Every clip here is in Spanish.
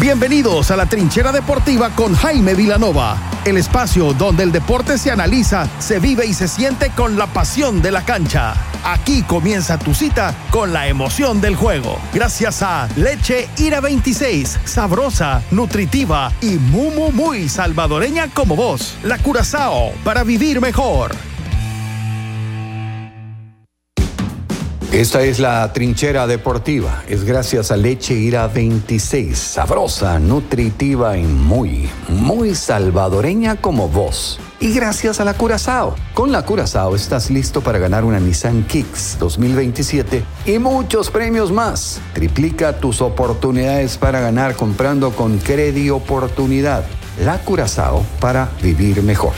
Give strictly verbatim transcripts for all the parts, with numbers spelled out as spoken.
Bienvenidos a la Trinchera Deportiva con Jaime Vilanova, el espacio donde el deporte se analiza, se vive y se siente con la pasión de la cancha. Aquí comienza tu cita con la emoción del juego. Gracias a Leche Ira veintiséis, sabrosa, nutritiva y muy, muy, muy salvadoreña como vos. La Curazao, para vivir mejor. Esta es la Trinchera Deportiva. Es gracias a Leche Ira veintiséis, sabrosa, nutritiva y muy, muy salvadoreña como vos. Y gracias a la Curazao. Con la Curazao estás listo para ganar una Nissan Kicks dos mil veintisiete y muchos premios más. Triplica tus oportunidades para ganar comprando con Credi Oportunidad. La Curazao, para vivir mejor.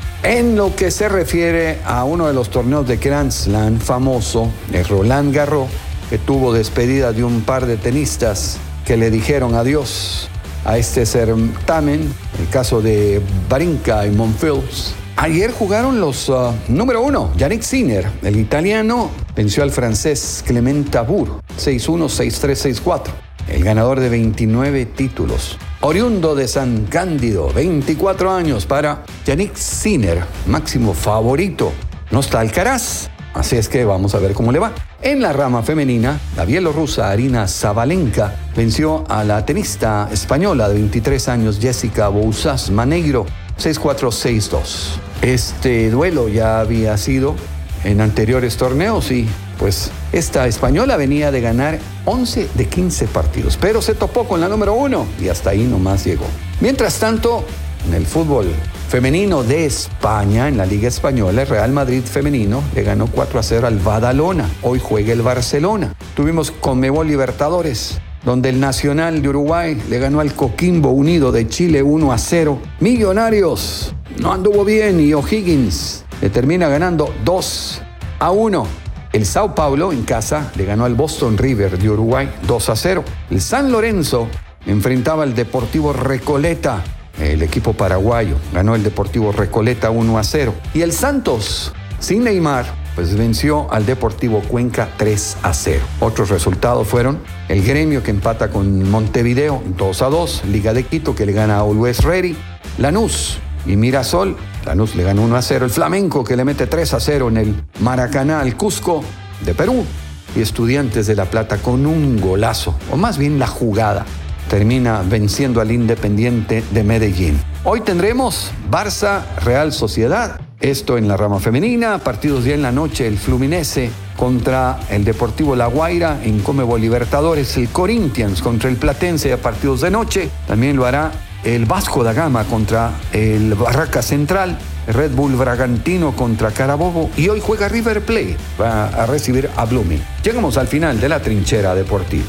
En lo que se refiere a uno de los torneos de Grand Slam famoso, el Roland Garros, que tuvo despedida de un par de tenistas que le dijeron adiós a este certamen, el caso de Wawrinka y Monfils. Ayer jugaron los uh, número uno, Jannik Sinner, el italiano, venció al francés Clement Tabur, seis uno, seis tres, seis cuatro. El ganador de veintinueve títulos, oriundo de San Cándido, veinticuatro años para Jannik Sinner, máximo favorito. No está Alcaraz, así es que vamos a ver cómo le va. En la rama femenina, la bielorrusa Arina Sabalenka venció a la tenista española de veintitrés años Jessica Bouzas Maneiro, seis cuatro, seis dos. Este duelo ya había sido en anteriores torneos y pues esta española venía de ganar once de quince partidos, pero se topó con la número uno y hasta ahí nomás llegó. Mientras tanto, en el fútbol femenino de España, en la Liga Española, el Real Madrid femenino le ganó cuatro a cero al Badalona. Hoy juega el Barcelona. Tuvimos Conmebol Libertadores, donde el Nacional de Uruguay le ganó al Coquimbo Unido de Chile uno a cero. Millonarios no anduvo bien y O'Higgins le termina ganando dos a uno. El Sao Paulo en casa le ganó al Boston River de Uruguay dos a cero. El San Lorenzo enfrentaba al Deportivo Recoleta, el equipo paraguayo. Ganó el Deportivo Recoleta uno a cero. Y el Santos, sin Neymar, pues venció al Deportivo Cuenca tres a cero. Otros resultados fueron el Gremio, que empata con Montevideo dos a dos. Liga de Quito, que le gana a Always Ready. Lanús y Mirasol, Lanús le ganó uno a cero. El Flamenco, que le mete tres a cero en el Maracaná al Cusco de Perú. Y Estudiantes de La Plata, con un golazo, o más bien la jugada, termina venciendo al Independiente de Medellín. Hoy tendremos Barça Real Sociedad, esto en la rama femenina. Partidos ya en la noche, el Fluminense contra el Deportivo La Guaira en Conmebol Libertadores. El Corinthians contra el Platense a partidos de noche. También lo hará el Vasco da Gama contra el Barraca Central, Red Bull Bragantino contra Carabobo, y hoy juega River Plate, va a recibir a Blooming. Llegamos al final de la Trinchera Deportiva.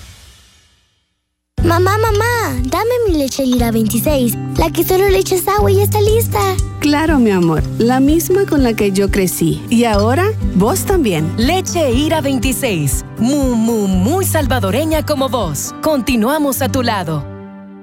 Mamá, mamá, dame mi Leche Ira veintiséis, la que solo le echas agua y está lista. Claro, mi amor, la misma con la que yo crecí. Y ahora, vos también. Leche Ira veintiséis, muy, muy, muy salvadoreña como vos. Continuamos a tu lado.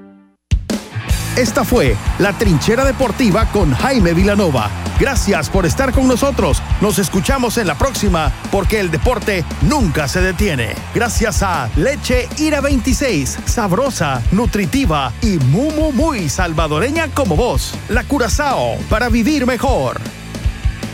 Esta fue la Trinchera Deportiva con Jaime Vilanova. Gracias por estar con nosotros. Nos escuchamos en la próxima, porque el deporte nunca se detiene. Gracias a Leche Ira veintiséis, sabrosa, nutritiva y muy, muy, muy salvadoreña como vos. La Curazao, para vivir mejor.